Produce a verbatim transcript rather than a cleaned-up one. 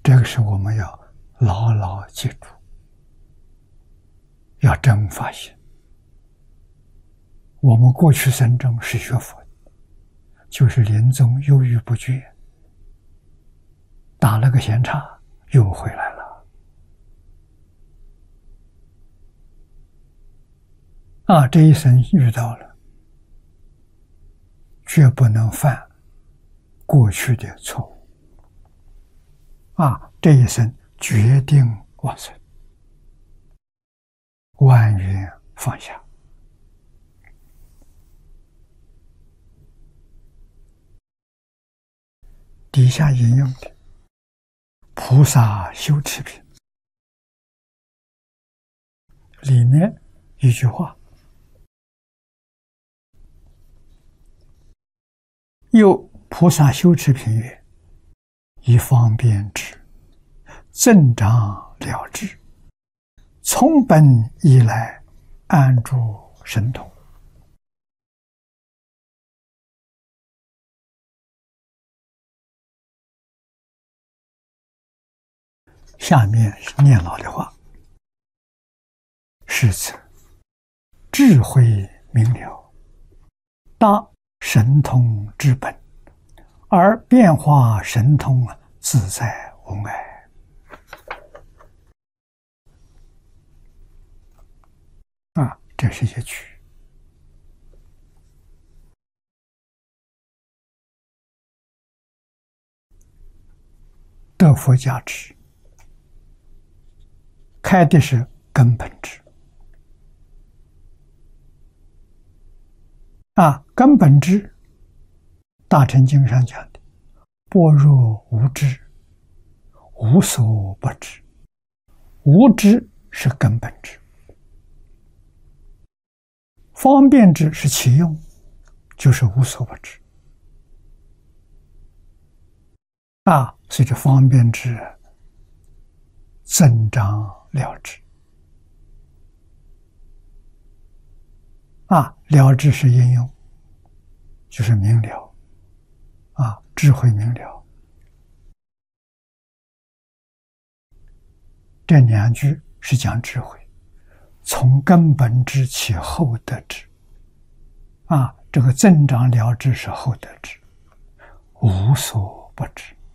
这个是我们要牢牢记住，要真发现。我们过去生中是学佛的，就是临终犹豫不决，打了个闲岔又回来了。啊，这一生遇到了，绝不能犯过去的错误。啊，这一生决定往生，万缘放下。底下引用的菩萨修持品里面一句话，又菩萨修持品曰：以方便智，增长了知，从本以来，安住神通。下面是念老的话：是此智慧明了，大神通之本，而变化神通自在无碍。啊，这是一句。得佛加持，开的是根本智。啊，根本智，大乘经上讲的，般若无知，无所不知。无知是根本智，方便智是其用，就是无所不知。啊，所以这方便智增长了知。啊，了知是应用，就是明了。啊，智慧明了。这两句是讲智慧，从根本智起后得智。啊，这个增长了知是后得智，无所不知。